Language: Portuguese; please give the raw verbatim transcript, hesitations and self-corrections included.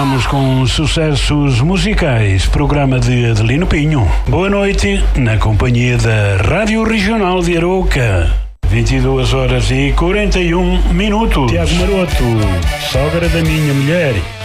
Vamos com sucessos musicais, programa de Adelino Pinho. Boa noite, na companhia da Rádio Regional de Arouca. vinte e duas horas e quarenta e um minutos. Tiago Maroto, sogra da minha mulher.